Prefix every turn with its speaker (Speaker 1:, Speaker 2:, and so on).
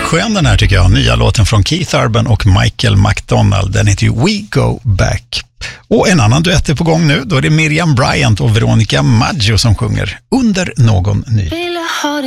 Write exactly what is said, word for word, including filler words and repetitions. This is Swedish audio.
Speaker 1: Skön den här tycker jag. Nya låten från Keith Urban och Michael McDonald. Den heter ju We Go Back. Och en annan duett är på gång nu. Då är det Miriam Bryant och Veronica Maggio som sjunger Under någon ny.